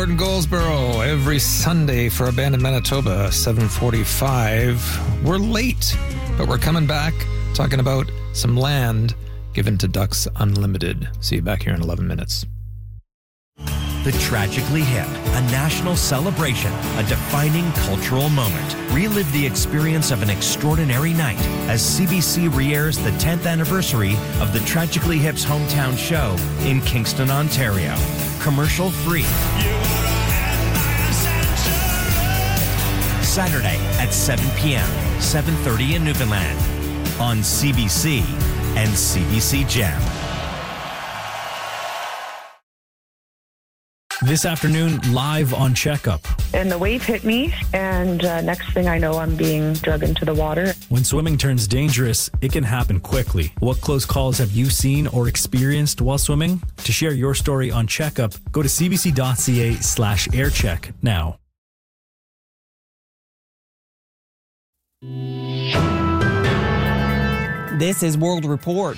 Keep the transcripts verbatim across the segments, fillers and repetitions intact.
Gordon Goldsboro every Sunday for a band in Manitoba, seven forty-five. We're late, but we're coming back talking about some land given to Ducks Unlimited. See you back here in eleven minutes. The Tragically Hip, a national celebration, a defining cultural moment. Relive the experience of an extraordinary night as C B C re-airs the tenth anniversary of the Tragically Hip's hometown show in Kingston, Ontario. Commercial free. Saturday at seven p.m., seven thirty in Newfoundland on C B C and C B C Gem. This afternoon, live on Checkup. And the wave hit me, and uh, next thing I know, I'm being dragged into the water. When swimming turns dangerous, it can happen quickly. What close calls have you seen or experienced while swimming? To share your story on Checkup, go to cbc.ca slash aircheck now. This is World Report.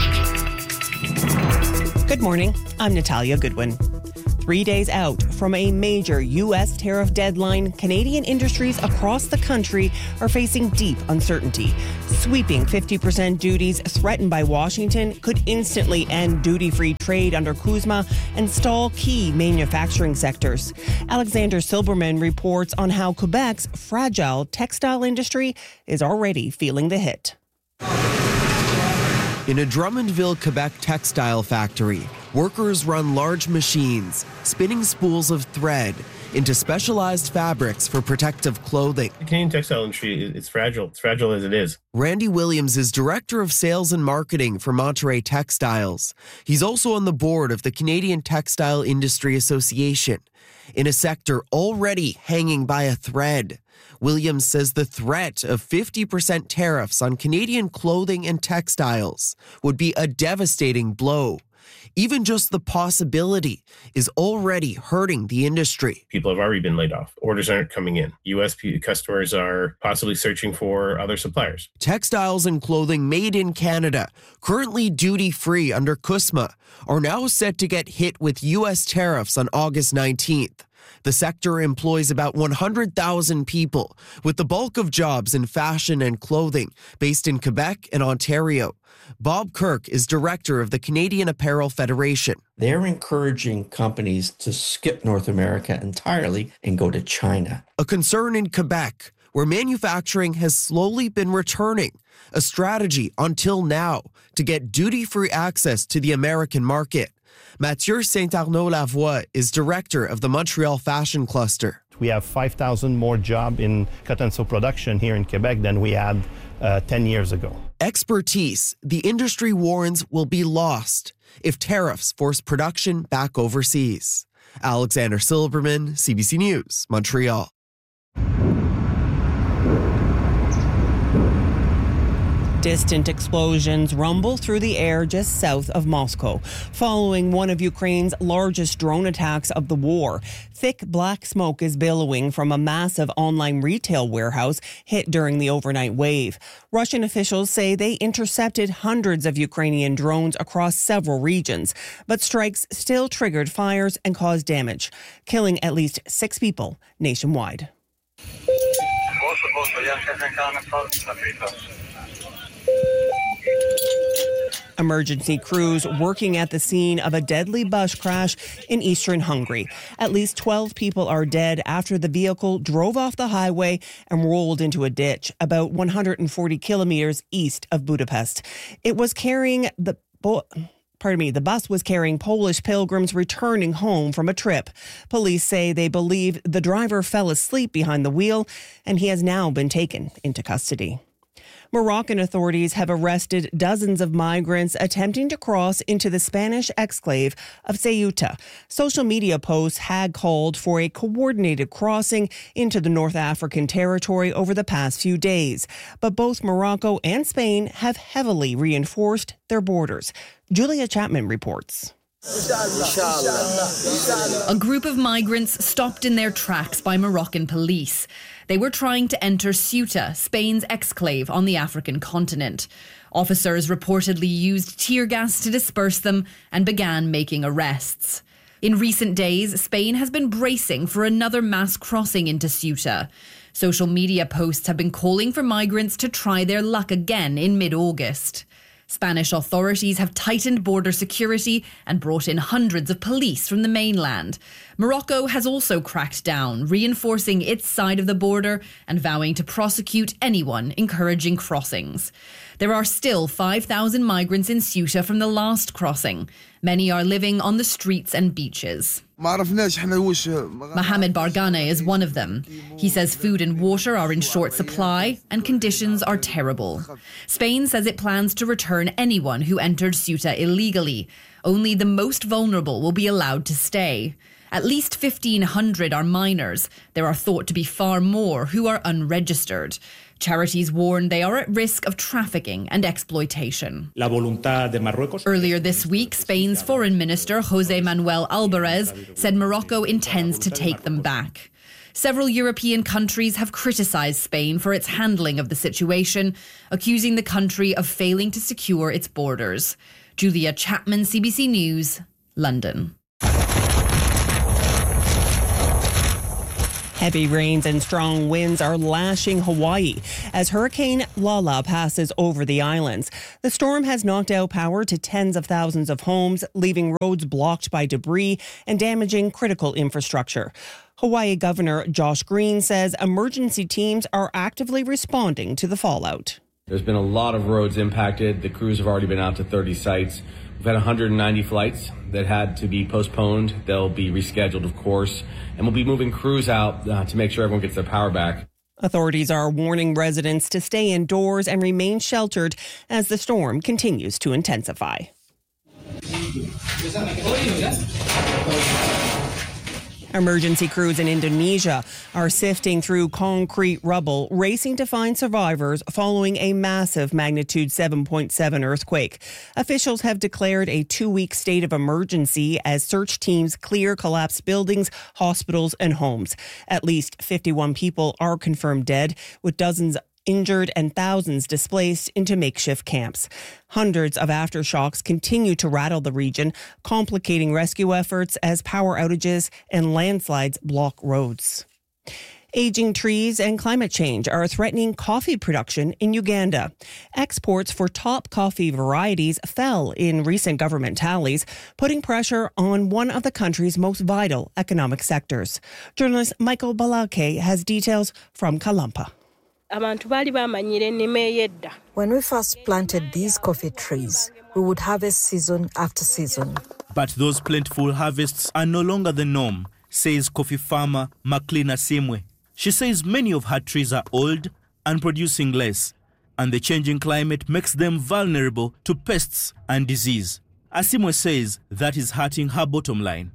Good morning. I'm Natalia Goodwin. Three days out from a major U S tariff deadline, Canadian industries across the country are facing deep uncertainty. Sweeping fifty percent duties threatened by Washington could instantly end duty-free trade under CUSMA and stall key manufacturing sectors. Alexander Silberman reports on how Quebec's fragile textile industry is already feeling the hit. In a Drummondville, Quebec textile factory, workers run large machines, spinning spools of thread into specialized fabrics for protective clothing. The Canadian textile industry, it's fragile. It's fragile as it is. Randy Williams is Director of Sales and Marketing for Monterey Textiles. He's also on the board of the Canadian Textile Industry Association, in a sector already hanging by a thread. Williams says the threat of fifty percent tariffs on Canadian clothing and textiles would be a devastating blow. Even just the possibility is already hurting the industry. People have already been laid off. Orders aren't coming in. U S customers are possibly searching for other suppliers. Textiles and clothing made in Canada, currently duty-free under CUSMA, are now set to get hit with U S tariffs on August nineteenth. The sector employs about one hundred thousand people, with the bulk of jobs in fashion and clothing, based in Quebec and Ontario. Bob Kirk is director of the Canadian Apparel Federation. They're encouraging companies to skip North America entirely and go to China. A concern in Quebec, where manufacturing has slowly been returning, a strategy until now to get duty-free access to the American market. Mathieu Saint-Arnaud-Lavoie is director of the Montreal Fashion Cluster. We have five thousand more jobs in cotton sew production here in Quebec than we had uh, ten years ago. Expertise, the industry warns, will be lost if tariffs force production back overseas. Alexander Silberman, C B C News, Montreal. Distant explosions rumble through the air just south of Moscow, following one of Ukraine's largest drone attacks of the war. Thick black smoke is billowing from a massive online retail warehouse hit during the overnight wave. Russian officials say they intercepted hundreds of Ukrainian drones across several regions, but strikes still triggered fires and caused damage, killing at least six people nationwide. Emergency crews working at the scene of a deadly bus crash in eastern Hungary. At least twelve people are dead after the vehicle drove off the highway and rolled into a ditch about one hundred forty kilometers east of Budapest. It was carrying the... Bo- Pardon me, the bus was carrying Polish pilgrims returning home from a trip. Police say they believe the driver fell asleep behind the wheel, and he has now been taken into custody. Moroccan authorities have arrested dozens of migrants attempting to cross into the Spanish exclave of Ceuta. Social media posts had called for a coordinated crossing into the North African territory over the past few days. But both Morocco and Spain have heavily reinforced their borders. Julia Chapman reports. A group of migrants stopped in their tracks by Moroccan police. They were trying to enter Ceuta, Spain's exclave on the African continent. Officers reportedly used tear gas to disperse them and began making arrests. In recent days, Spain has been bracing for another mass crossing into Ceuta. Social media posts have been calling for migrants to try their luck again in mid-August. Spanish authorities have tightened border security and brought in hundreds of police from the mainland. Morocco has also cracked down, reinforcing its side of the border and vowing to prosecute anyone encouraging crossings. There are still five thousand migrants in Ceuta from the last crossing. Many are living on the streets and beaches. Mohamed Bargane is one of them. He says food and water are in short supply and conditions are terrible. Spain says it plans to return anyone who entered Ceuta illegally. Only the most vulnerable will be allowed to stay. At least fifteen hundred are minors. There are thought to be far more who are unregistered. Charities warn they are at risk of trafficking and exploitation. Earlier this week, Spain's Foreign Minister José Manuel Albares said Morocco intends to take them back. Several European countries have criticised Spain for its handling of the situation, accusing the country of failing to secure its borders. Julia Chapman, C B C News, London. Heavy rains and strong winds are lashing Hawaii as Hurricane Lala passes over the islands. The storm has knocked out power to tens of thousands of homes, leaving roads blocked by debris and damaging critical infrastructure. Hawaii Governor Josh Green says emergency teams are actively responding to the fallout. There's been a lot of roads impacted. The crews have already been out to thirty sites. We've had one hundred ninety flights that had to be postponed. They'll be rescheduled, of course, and we'll be moving crews out uh, to make sure everyone gets their power back. Authorities are warning residents to stay indoors and remain sheltered as the storm continues to intensify. Emergency crews in Indonesia are sifting through concrete rubble, racing to find survivors following a massive magnitude seven point seven earthquake. Officials have declared a two-week state of emergency as search teams clear collapsed buildings, hospitals, and homes. At least fifty-one people are confirmed dead, with dozens injured and thousands displaced into makeshift camps. Hundreds of aftershocks continue to rattle the region, complicating rescue efforts as power outages and landslides block roads. Aging trees and climate change are threatening coffee production in Uganda. Exports for top coffee varieties fell in recent government tallies, putting pressure on one of the country's most vital economic sectors. Journalist Michael Balake has details from Kalampa. When we first planted these coffee trees, we would harvest season after season. But those plentiful harvests are no longer the norm, says coffee farmer Maclean Asimwe. She says many of her trees are old and producing less, and the changing climate makes them vulnerable to pests and disease. Asimwe says that is hurting her bottom line.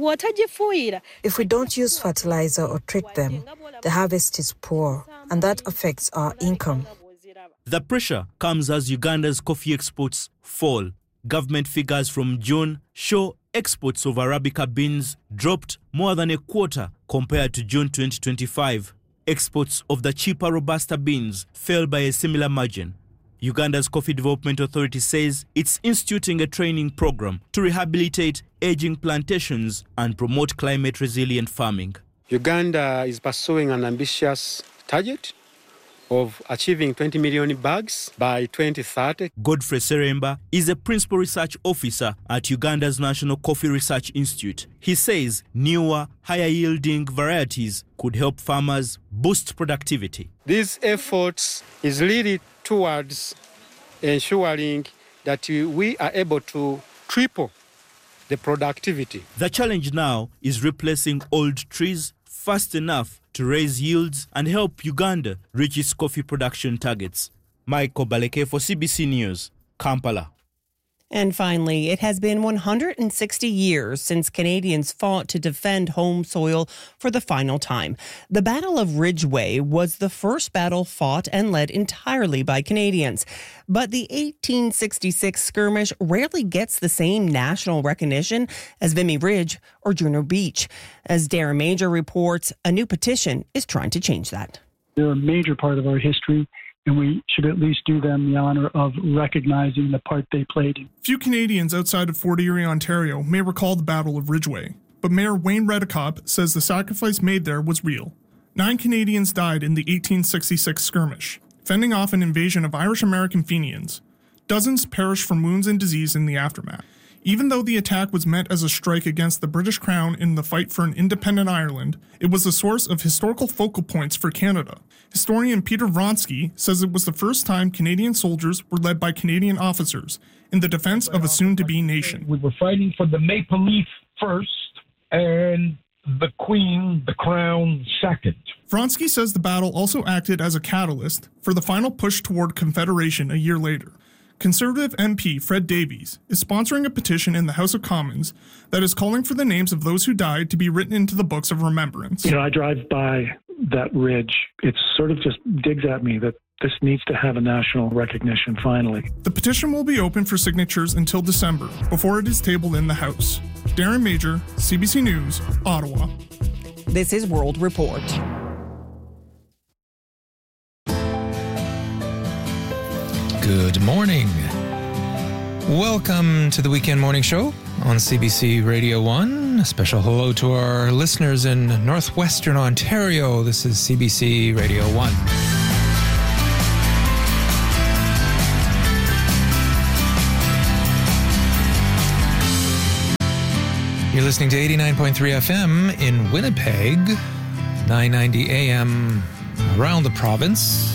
If we don't use fertilizer or treat them, the harvest is poor, and that affects our income. The pressure comes as Uganda's coffee exports fall. Government figures from June show exports of Arabica beans dropped more than a quarter compared to June twenty twenty-five. Exports of the cheaper Robusta beans fell by a similar margin. Uganda's Coffee Development Authority says it's instituting a training program to rehabilitate aging plantations and promote climate-resilient farming. Uganda is pursuing an ambitious target of achieving twenty million bags by twenty thirty. Godfrey Seremba is a principal research officer at Uganda's National Coffee Research Institute. He says newer, higher-yielding varieties could help farmers boost productivity. These efforts is leading towards ensuring that we are able to triple the productivity. The challenge now is replacing old trees fast enough to raise yields and help Uganda reach its coffee production targets. Michael Baleke for C B C News, Kampala. And finally, it has been one hundred sixty years since Canadians fought to defend home soil for the final time. The Battle of Ridgeway was the first battle fought and led entirely by Canadians. But the eighteen sixty-six skirmish rarely gets the same national recognition as Vimy Ridge or Juno Beach. As Darren Major reports, a new petition is trying to change that. They're a major part of our history, and we should at least do them the honor of recognizing the part they played in. Few Canadians outside of Fort Erie, Ontario may recall the Battle of Ridgeway, but Mayor Wayne Redekop says the sacrifice made there was real. Nine Canadians died in the eighteen sixty-six skirmish, fending off an invasion of Irish-American Fenians. Dozens perished from wounds and disease in the aftermath. Even though the attack was meant as a strike against the British Crown in the fight for an independent Ireland, it was a source of historical focal points for Canada. Historian Peter Vronsky says it was the first time Canadian soldiers were led by Canadian officers in the defense of a soon-to-be nation. We were fighting for the Maple Leaf first and the Queen, the Crown, second. Vronsky says the battle also acted as a catalyst for the final push toward Confederation a year later. Conservative M P Fred Davies is sponsoring a petition in the House of Commons that is calling for the names of those who died to be written into the books of remembrance. You know, I drive by that ridge. It sort of just digs at me that this needs to have a national recognition finally. The petition will be open for signatures until December, before it is tabled in the House. Darren Major, C B C News, Ottawa. This is World Report. Good morning. Welcome to the Weekend Morning Show on C B C Radio one. A special hello to our listeners in northwestern Ontario. This is C B C Radio one. You're listening to eighty-nine point three F M in Winnipeg, nine ninety A M around the province.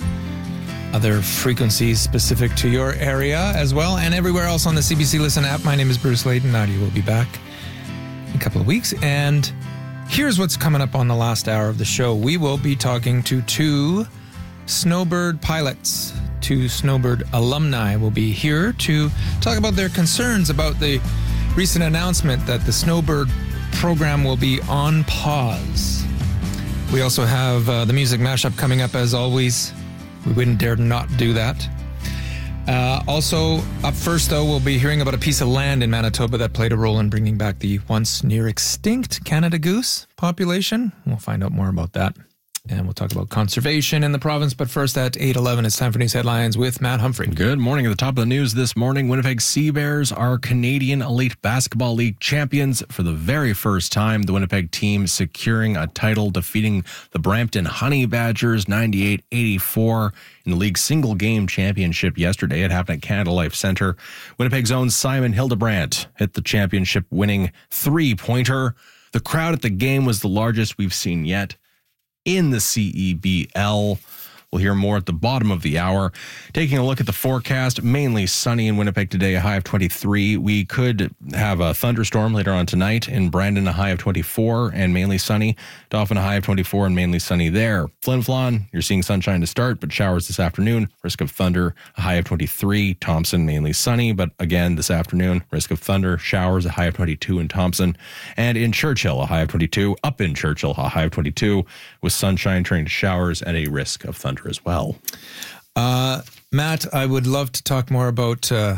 Other frequencies specific to your area as well, and everywhere else on the C B C Listen app. My name is Bruce Layton. Nadia will be back in a couple of weeks. And here's what's coming up on the last hour of the show. We will be talking to two Snowbird pilots. Two Snowbird alumni will be here to talk about their concerns about the recent announcement that the Snowbird program will be on pause. We also have uh, the music mashup coming up as always. We wouldn't dare not do that. Uh, also, up first, though, we'll be hearing about a piece of land in Manitoba that played a role in bringing back the once near extinct Canada goose population. We'll find out more about that. And we'll talk about conservation in the province. But first, at eight eleven, it's time for news headlines with Matt Humphrey. Good morning. At the top of the news this morning, Winnipeg Sea Bears are Canadian Elite Basketball League champions for the very first time. The Winnipeg team securing a title, defeating the Brampton Honey Badgers ninety-eight eighty-four in the league's single-game championship yesterday. It happened at Canada Life Centre. Winnipeg's own Simon Hildebrandt hit the championship-winning three-pointer. The crowd at the game was the largest we've seen yet in the C E B L. We'll hear more at the bottom of the hour. Taking a look at the forecast, mainly sunny in Winnipeg today, a high of twenty-three. We could have a thunderstorm later on tonight. In Brandon, a high of twenty-four and mainly sunny. Dauphin, a high of twenty-four and mainly sunny there. Flin Flon, you're seeing sunshine to start, but showers this afternoon. Risk of thunder, a high of twenty-three. Thompson, mainly sunny, but again, this afternoon, risk of thunder, showers, a high of twenty-two in Thompson. And in Churchill, a high of twenty-two. Up in Churchill, a high of twenty-two, with sunshine turning to showers and a risk of thunder as well. Uh, Matt, I would love to talk more about uh,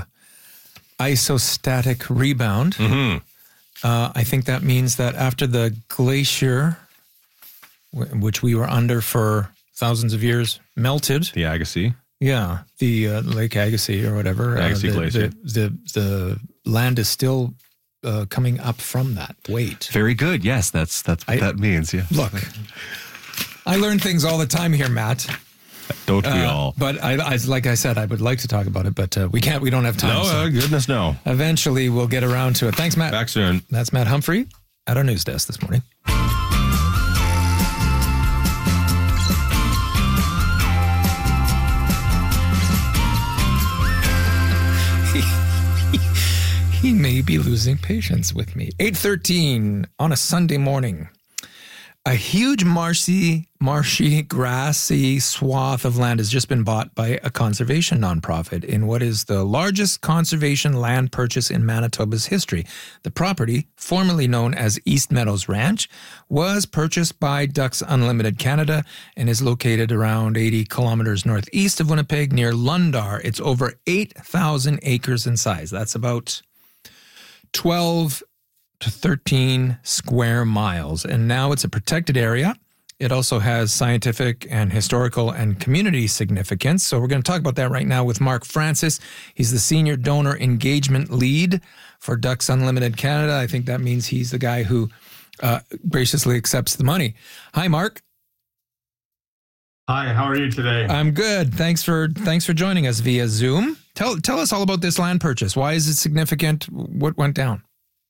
isostatic rebound. Mm-hmm. Uh, I think that means that after the glacier, w- which we were under for thousands of years, melted. The Agassiz. Yeah, the uh, Lake Agassiz or whatever. Agassiz uh, the, Glacier. The, the, the land is still uh, coming up from that weight. Very good. Yes, that's that's what I, that means. Yeah. Look, I learn things all the time here, Matt. Don't we uh, all? But I, I, like I said, I would like to talk about it, but uh, we can't. We don't have time. No, so uh, goodness, no. Eventually, we'll get around to it. Thanks, Matt. Back soon. That's Matt Humphrey at our news desk this morning. He may be losing patience with me. eight thirteen on a Sunday morning. A huge marshy, marshy, grassy swath of land has just been bought by a conservation nonprofit in what is the largest conservation land purchase in Manitoba's history. The property, formerly known as East Meadows Ranch, was purchased by Ducks Unlimited Canada and is located around eighty kilometers northeast of Winnipeg near Lundar. It's over eight thousand acres in size. That's about twelve to thirteen square miles. And now it's a protected area. it also has scientific and historical and community significance. So we're going to talk about that right now with Mark Francis. He's the Senior Donor Engagement Lead for Ducks Unlimited Canada. I think that means he's the guy who uh, graciously accepts the money. Hi, Mark. Hi, how are you today? I'm good. Thanks for thanks for joining us via Zoom. Tell tell us all about this land purchase. Why is it significant? What went down?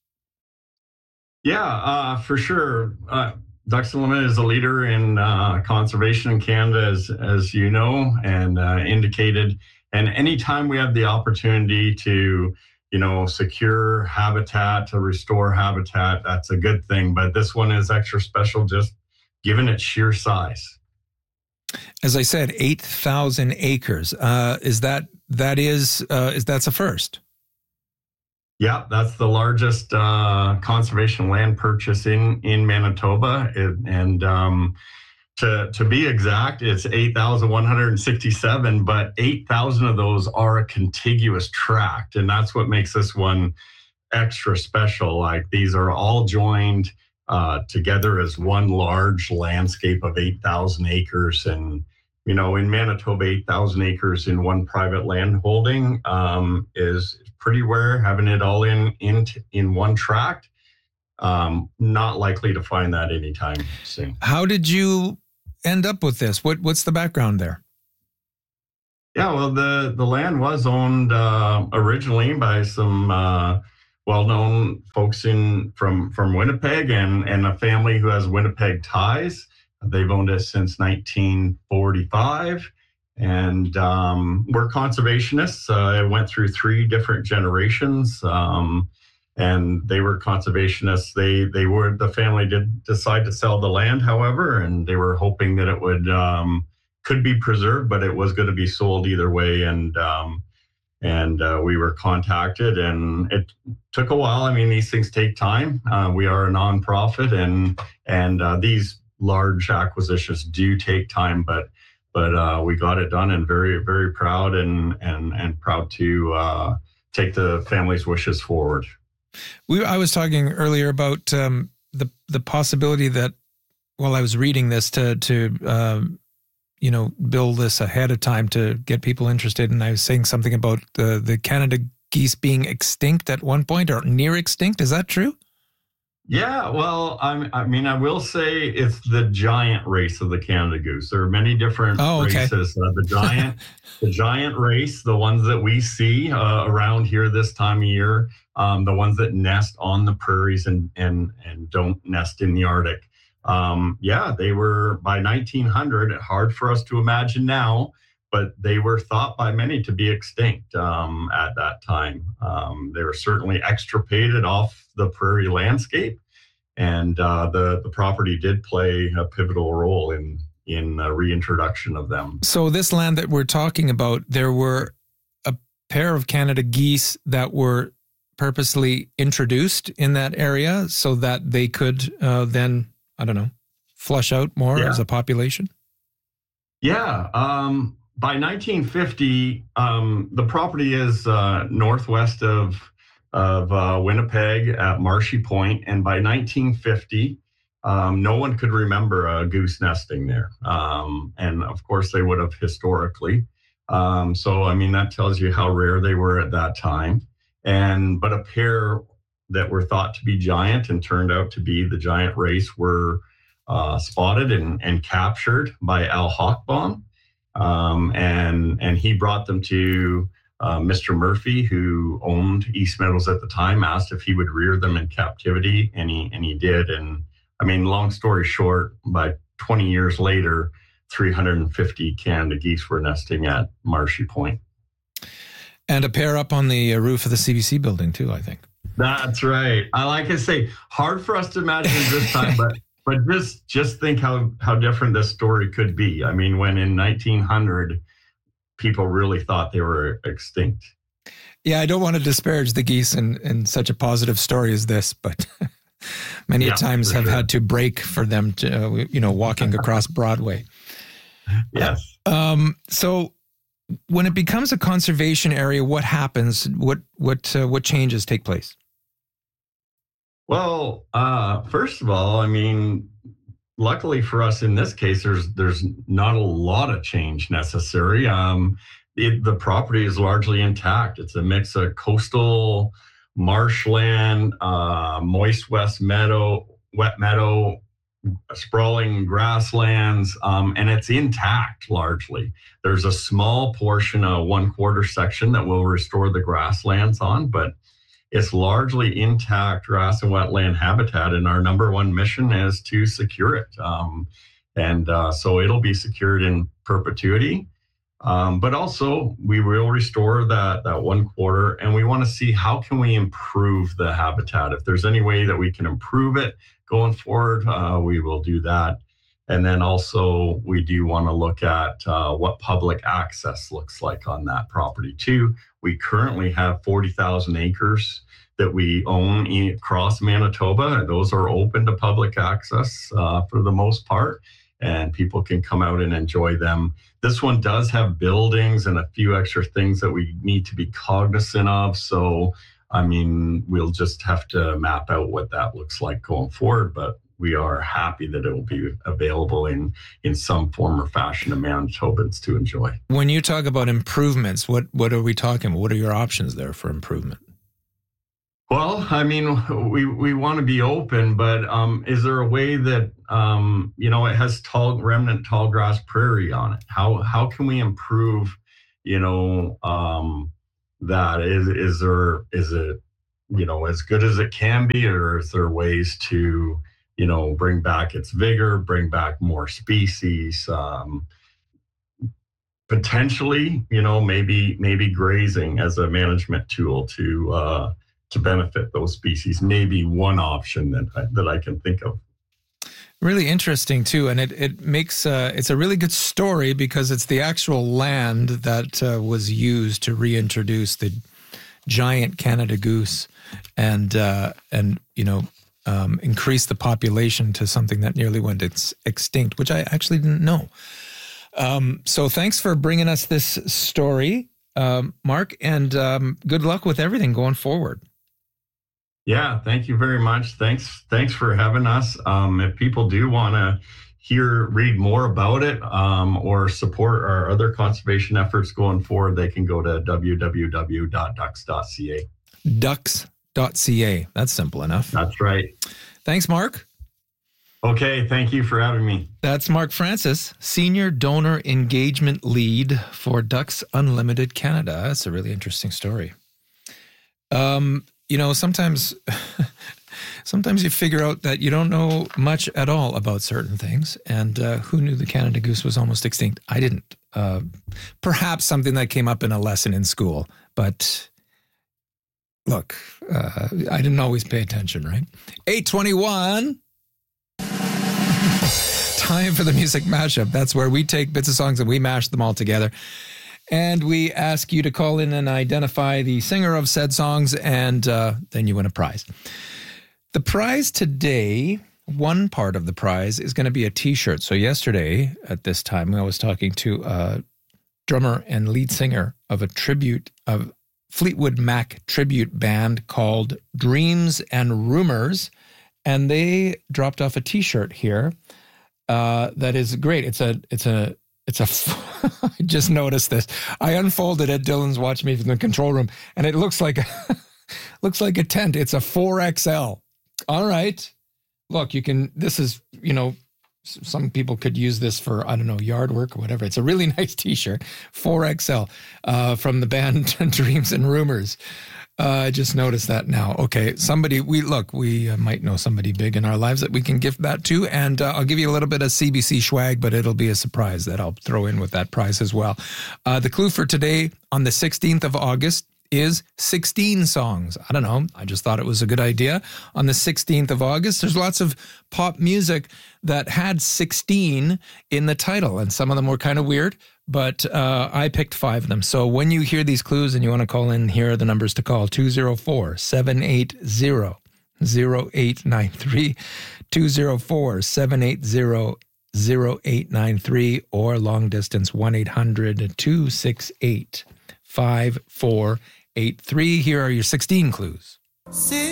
Yeah, uh, for sure. Uh, Ducks Unlimited is a leader in uh, conservation in Canada, as as you know, and uh, indicated. And anytime we have the opportunity to, you know, secure habitat, to restore habitat, that's a good thing. But this one is extra special, just given its sheer size. As I said, eight thousand acres. Uh, is that that is uh, is that's a first? Yeah, that's the largest uh, conservation land purchase in in Manitoba, it, and um, to to be exact, it's eight thousand one hundred sixty-seven. But eight thousand of those are a contiguous tract, and that's what makes this one extra special. Like these are all joined uh, together as one large landscape of eight thousand acres. And, you know, in Manitoba, eight thousand acres in one private land holding um, is pretty rare. Having it all in, in, in one tract, um, not likely to find that anytime soon. How did you end up with this? What What's the background there? Yeah, well, the, the land was owned uh, originally by some uh, well-known folks in from from Winnipeg and and a family who has Winnipeg ties. They've owned it since nineteen forty-five, and um, we're conservationists. Uh, I went through three different generations, um, and they were conservationists. They they were the family did decide to sell the land, however, and they were hoping that it would um, could be preserved, but it was going to be sold either way, and. Um, And uh, we were contacted, and it took a while. I mean, these things take time. Uh, we are a nonprofit, and and uh, these large acquisitions do take time. But but uh, we got it done, and very very proud, and and and proud to uh, take the family's wishes forward. We I was talking earlier about um, the the possibility that while I was reading this to to. Uh, you know, build this ahead of time to get people interested. And I was saying something about the, the Canada geese being extinct at one point or near extinct. Is that true? Yeah, well, I'm, I mean, I will say it's the giant race of the Canada goose. There are many different oh, okay. races. Uh, the giant, the giant race, the ones that we see uh, around here this time of year, um, the ones that nest on the prairies and and and don't nest in the Arctic. Um, yeah, they were by nineteen hundred, hard for us to imagine now, but they were thought by many to be extinct um, at that time. Um, they were certainly extirpated off the prairie landscape, and uh, the, the property did play a pivotal role in, in uh, reintroduction of them. So this land that we're talking about, there were a pair of Canada geese that were purposely introduced in that area so that they could uh, then I don't know, flush out more yeah. as a population? Yeah. Um, by nineteen fifty, um, the property is uh, northwest of, of uh, Winnipeg at Marshy Point. And by nineteen fifty, um, no one could remember a goose nesting there. Um, and of course, they would have historically. Um, so, I mean, that tells you how rare they were at that time. And but a pair that were thought to be giant and turned out to be the giant race were uh, spotted and, and captured by Al Hochbaum. Um, and, and he brought them to uh, Mister Murphy, who owned East Meadows at the time, asked if he would rear them in captivity, and he, and he did. And I mean, long story short, by twenty years later, three hundred fifty Canada geese were nesting at Marshy Point. And a pair up on the roof of the C B C building too, I think. That's right. I like I say, hard for us to imagine this time, but but just just think how how different this story could be. I mean, when in nineteen hundred, people really thought they were extinct. Yeah, I don't want to disparage the geese in, in such a positive story as this, but many yeah, times have sure. had to break for them to, uh, you know, walking across Broadway. Yes. Um, so when it becomes a conservation area, what happens? What what uh, what changes take place? Well, uh, first of all, I mean, luckily for us in this case, there's there's not a lot of change necessary. Um, it, the property is largely intact. It's a mix of coastal marshland, uh, moist west meadow, wet meadow, sprawling grasslands, um, and it's intact largely. There's a small portion, a one quarter section that will restore the grasslands on, but it's largely intact grass and wetland habitat, and our number one mission is to secure it. Um, and uh, so it'll be secured in perpetuity. Um, but also, we will restore that, that one quarter, and we want to see how can we improve the habitat. If there's any way that we can improve it going forward, uh, we will do that. And then also, we do want to look at uh, what public access looks like on that property too. We currently have forty thousand acres that we own in, across Manitoba. Those are open to public access uh, for the most part, and people can come out and enjoy them. This one does have buildings and a few extra things that we need to be cognizant of. So, I mean, we'll just have to map out what that looks like going forward, but we are happy that it will be available in, in some form or fashion to Manitobans to enjoy. When you talk about improvements, what, what are we talking about? What are your options there for improvement? Well, I mean, we, we want to be open, but um, is there a way that, um, you know, it has tall, remnant tall grass prairie on it? How how can we improve, you know, um, that? Is, is there, is it, you know, as good as it can be, or is there ways to, you know, bring back its vigor, bring back more species, um, potentially, you know, maybe maybe grazing as a management tool to uh, to benefit those species. Maybe one option that I, that I can think of. Really interesting too, and it it makes uh, it's a really good story because it's the actual land that uh, was used to reintroduce the giant Canada goose, and uh, and you know. Um, increase the population to something that nearly went ex- extinct, which I actually didn't know. Um, so thanks for bringing us this story, um, Mark, and um, good luck with everything going forward. Yeah, thank you very much. Thanks, thanks for having us. Um, if people do want to hear, read more about it, um, or support our other conservation efforts going forward, they can go to w w w dot ducks dot c a. Ducks. .ca. That's simple enough. That's right. Thanks, Mark. Okay, thank you for having me. That's Mark Francis, Senior Donor Engagement Lead for Ducks Unlimited Canada. That's a really interesting story. Um, you know, sometimes, sometimes you figure out that you don't know much at all about certain things. And uh, who knew the Canada goose was almost extinct? I didn't. Uh, perhaps something that came up in a lesson in school, but... Look, uh, I didn't always pay attention, right? eight twenty-one. Time for the music mashup. That's where we take bits of songs and we mash them all together. And we ask you to call in and identify the singer of said songs, and uh, then you win a prize. The prize today, one part of the prize, is going to be a T-shirt. So yesterday at this time, I was talking to a drummer and lead singer of a tribute of Fleetwood Mac tribute band called Dreams and Rumors, and they dropped off a T-shirt here uh, that is great. It's a, it's a, it's a. I just noticed this. I unfolded it. Dylan's watching me from the control room, and it looks like, looks like a tent. It's a four X L. All right, look, you can. This is, you know. Some people could use this for, I don't know, yard work or whatever. It's a really nice T-shirt, four X L, uh, from the band Dreams and Rumors. Uh, I just noticed that now. Okay, somebody, we look, we uh, might know somebody big in our lives that we can gift that to, and uh, I'll give you a little bit of C B C swag, but it'll be a surprise that I'll throw in with that prize as well. Uh, the clue for today, on the sixteenth of August, is sixteen songs. I don't know. I just thought it was a good idea. On the sixteenth of August, there's lots of pop music that had sixteen in the title, and some of them were kind of weird, but uh, I picked five of them. So when you hear these clues and you want to call in, here are the numbers to call: two oh four, seven eight zero, zero eight nine three, two oh four, seven eight zero, zero eight nine three, or long distance one eight hundred, two six eight, five four eight three. Here are your sixteen clues.